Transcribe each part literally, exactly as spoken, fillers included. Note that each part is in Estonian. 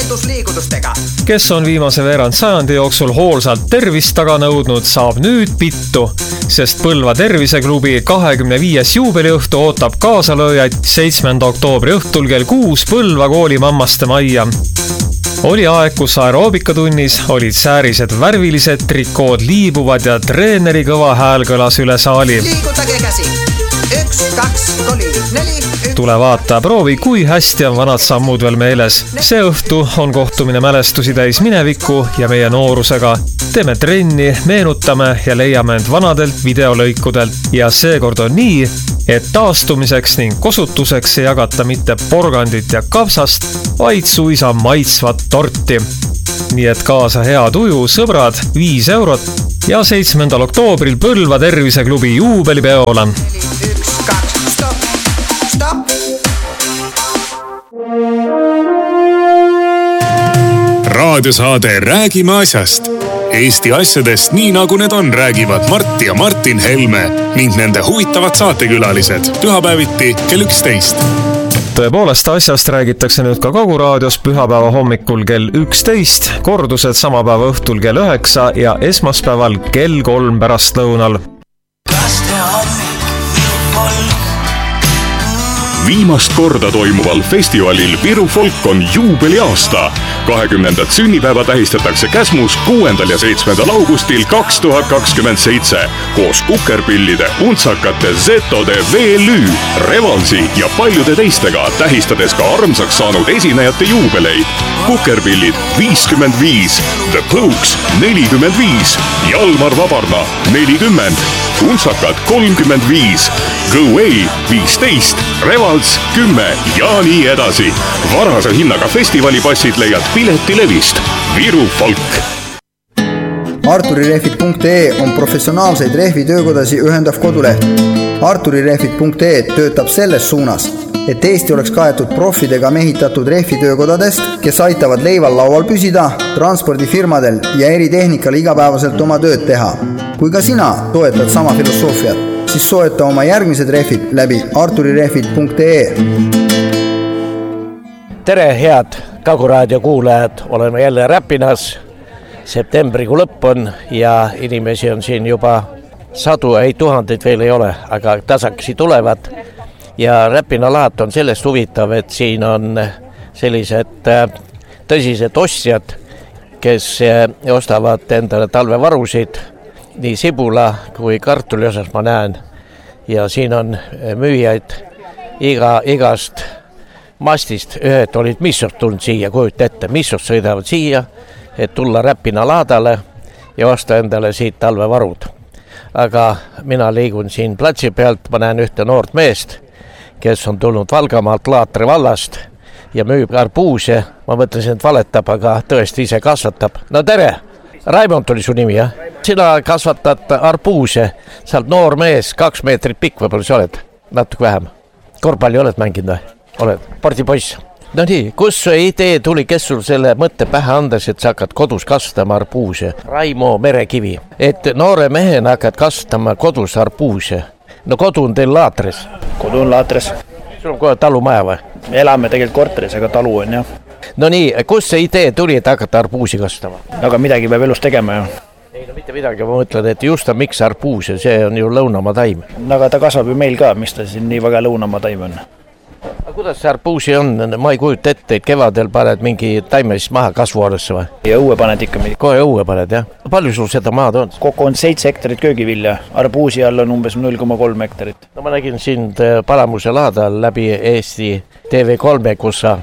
liigutusliigutustega. Kes on viimase veerand sajandi jooksul hoolsalt tervist taga nõudnud, saab nüüd pittu, sest Põlva terviseklubi kahekümne viies juubeliõhtu ootab kaasalööjaid seitsmenda oktoobri õhtul kell kuus Põlva kooli mammaste majja. Oli aeg, kus aeroobikatunnis olid säärised värvilised, trikood liibuvad ja treeneri kõva hääl kõlas üle saali. Liigutage käsi. Üks, kaks, kolm, neli. Tule vaata ja proovi, kui hästi on vanad sammud veel meeles. See õhtu on kohtumine mälestusi täis mineviku ja meie noorusega. Teeme trenni, meenutame ja leiame end vanadelt videolõikudelt. Ja seekord on nii, et taastumiseks ning kosutuseks ei jagata mitte porgandit ja kapsast, vaid suisa maitsvat torti. Nii et kaasa hea tuju, sõbrad, viis eurot ja seitsmendal oktoobril Põlva terviseklubi juubelipeole. Üks, kaks, stop, stop. Raadiosaade Räägime asjast. Eesti asjadest nii nagu need on, räägivad Mart ja Martin Helme ning nende huvitavad saatekülalised pühapäeviti kell üksteist. Tõepoolest asjast räägitakse nüüd ka Koguraadios pühapäeva hommikul kell üksteist, kordused sama päeva õhtul kell üheksa ja esmaspäeval kell kolm pärast lõunal. Viimast korda toimuval festivalil Viru Folk on juubeliaasta. kahekümnendat sünnipäeva tähistatakse Käsmus kuuendal ja seitsmendal augustil kaks tuhat kakskümmend seitse koos kukerpillide, untsakate, zetode, V L Ü, Revalsi ja paljude teistega, tähistades ka armsaks saanud esinejate juubeleid. Kukerpillid viiskümmend viis, The Pokes nelikümmend viis, Jalmar Vabarna nelikümmend, untsakad kolmkümmend viis, Go Away viisteist, Revals kümme ja nii edasi. Varase hinnaga festivalipassid leiad piletilevist. Viru Folk. Arturirehvid punkt ee on professionaalseid rehvitöökodasi ühendav koduleht. Arturirehvid punkt ee töötab selles suunas, et Eesti oleks kaetud profidega mehitatud rehvitöökodadest, kes aitavad leival laual püsida, transpordifirmadel ja eritehnikal igapäevaselt oma tööd teha. Kui ka sina toetad sama filosoofiat, siis soeta oma järgmised rehvid läbi arturirehvid punkt ee. Tere, head Koguraadio kuulajad, oleme jälle Räpinas. Septembrikuu lõpp on ja inimesi on siin juba sadu, ei tuhandeid veel ei ole, aga tasakesi tulevad. Ja Räpina laat on sellest huvitav, et siin on sellised tõsised ostjad, kes ostavad endale talvevarusid, nii sibula kui kartuli osas ma näen. Ja siin on müüjaid iga, igast mastist. Ühed olid Missost tulnud siia, kujuta ette, Missost sõidavad siia, et tulla Räpina laadale ja osta endale siit talvevarud. Aga mina liigun siin platsi pealt, ma näen ühte noort meest, kes on tulnud Valgamaalt Laatri vallast ja müüb arbuuse. Ma mõtlesin, et valetab, aga tõesti ise kasvatab. No tere! Raimond oli su nimi, jah? Sina kasvatad arbuuse, sa oled noor mees, kaks meetrit pikk võib-olla sa oled, natuke vähem. Korvpalli oled mänginud või? Oled pardipoiss. No nii, kus see idee tuli, kes sul selle mõtte pähe andes, et sa hakkad kodus kasvatama arbuuse? Raimo Merekivi, et noore mehena hakkad kasvatama kodus arbuuse. No kodu on teil Laatris? Kodu on Laatris. Sul on kohe talumaja või? Me elame tegelikult korteris, aga talu on jah. No nii, kus see idee tuli, et hakata arbuusi kasvatama? Aga midagi peab elus tegema ju. Ei, no mitte midagi, ma mõtlen, et just on miks arbuuse, see on ju lõunamaa taim. Aga ta kasvab ju meil ka, mis ta siin nii väga lõunamaa taim on. Aga kuidas see arbuusi on? Ma ei kujuta ette, et kevadel paned mingi taime siis maha kasvuaaresse või? Ja õue paned ikka midagi. Kohe õue paned, jah? Palju sul seda maad on? Kokku on seitse hektarit köögivilja, arbuusi all on umbes null koma kolm hektarit. No ma nägin sind Palamuse laadal läbi Eesti T V kolme, kus sa,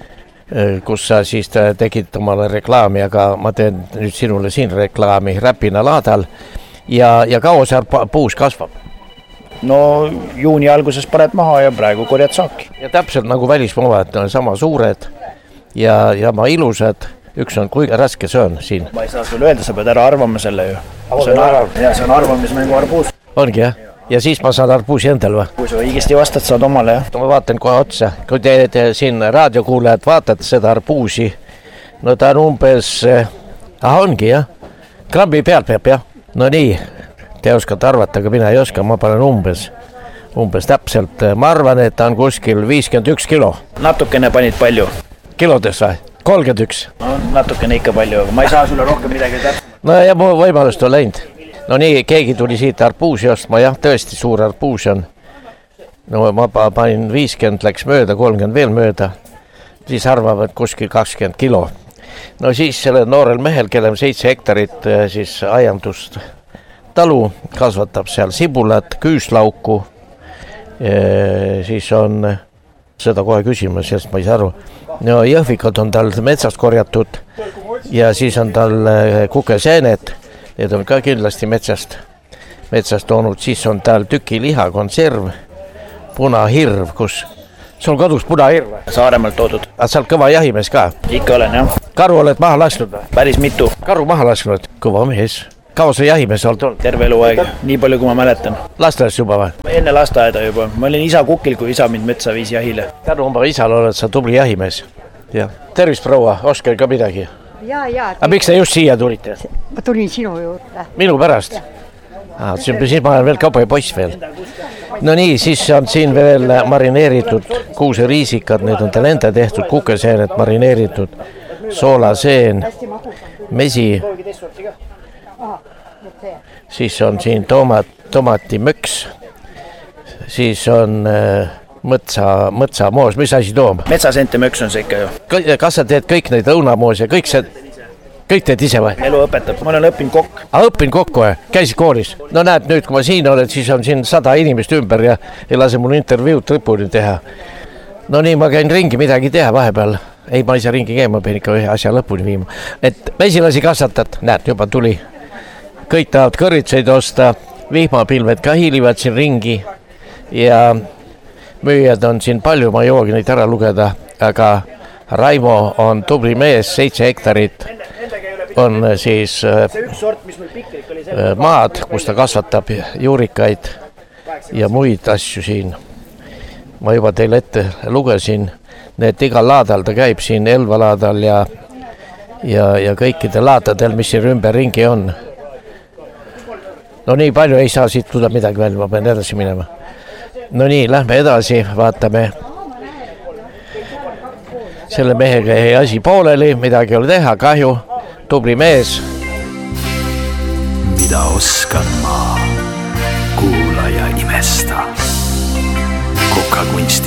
kus sa siis tegid omale reklaami, aga ma teen nüüd sinule siin reklaami Räpina laadal ja, ja kaua see arbuus kasvab? No juuni alguses paned maha ja praegu korjad saaki. Ja täpselt nagu välismaa, et on sama suured ja, ja ma ilusad. Üks on, kui raske see on siin? Ma ei saa sulle öelda, sa pead ära arvama selle ju. See on, arv... ja, see on arvamismängu arbuus. Ongi jah? Ja siis ma saan arbuusi endal või? Kui sa õigesti vastad, saad omale jah. Ma vaatan kohe otsa. Kui te, te siin raadiokuulajad vaatate seda arbuusi, no ta on umbes, ah ongi jah, grammi pealt peab jah. No nii. Te oskate arvata, aga mina ei oska, ma panen umbes, umbes täpselt. Ma arvan, et ta on kuskil viiskümmend üks kilo. Natukene panid palju. Kilodes või? kolmkümmend üks. No natukene ikka palju, aga ma ei saa sulle rohkem midagi täpselt. No ja mu võimalust on läinud. No nii, keegi tuli siit arpuusi ostma, jah, tõesti suur arpuus on. No ma panin viiskümmend, läks mööda, kolmkümmend veel mööda. Siis arvavad kuskil kakskümmend kilo. No siis sellel noorel mehel, kellel seitse hektarit siis aiandust talu, kasvatab seal sibulat, küüslauku, siis on, seda kohe küsima, sest ma ei saa aru, no jõhvikad on tal metsast korjatud ja siis on tal kukesäänet, need on ka kindlasti metsast, metsast toonud, siis on tal tükiliha, konserv, punahirv, kus sul kodus punahirv. Saaremaalt toodud. Aga sa oled kõva jahimees ka? Ikka olen, jah. Karu oled maha lasknud või? Päris mitu. Karu maha lasknud, kõva mees. Kaua sa jahimees oled olnud? Terve eluaeg, nii palju kui ma mäletan. Lasteaes juba või? Enne lasteaeda juba. Ma olin isa kukil, kui isa mind metsa viis jahile. Tänu oma isal oled sa tubli jahimees. Ja. Tervist, proua, oskar ka midagi? Ja, ja. Aga miks te just siia tulite? Ma tulin sinu juurde. Minu pärast? Ah, siis ma olen veel kaupa poiss veel. No nii, siis on siin veel marineeritud kuuseriisikad, need on tal enda tehtud, kukeseened marineeritud, soolaseen, mesi, siis on siin tomat, tomatimöks, siis on äh, mõtsa, mõtsamoos, mis asi toom? Metsasente möks on see ikka ju. Kas sa teed kõik neid õunamoos ja kõik see... Kõik teed ise või? Elu õpetab, ma olen õppinud kokk. A, õppin kokku või? Käisid koolis? No näed, nüüd kui ma siin olen, siis on siin sada inimest ümber ja ei lase mul intervjuud lõpuni teha. No nii, ma käin ringi midagi teha vahepeal. Ei, ma ei saa ringi käima, pean ikka ühe asja lõpuni viima. Et mesilasi kasvatad, näed, juba tuli. Kõik tahavad kõritseid osta, vihmapilved ka hiilivad siin ringi ja müüjad on siin palju, ma ei joogi neid ära lugeda, aga Raimo on tubli mees, seitse hektarit on siis maad, kus ta kasvatab juurikaid ja muid asju siin. Ma juba teile ette lugesin, need igal laadal ta käib siin Elva laadal ja, ja, ja kõikide laadadel, mis siin ümber ringi on. No nii palju ei saa siit tulla midagi veel, ma pean edasi minema. No nii, lähme edasi, vaatame. Selle mehega ei asi pooleli, midagi ei ole teha, kahju, tubli mees. Mida oskan ma, kuula ja imesta. Kokakunsti.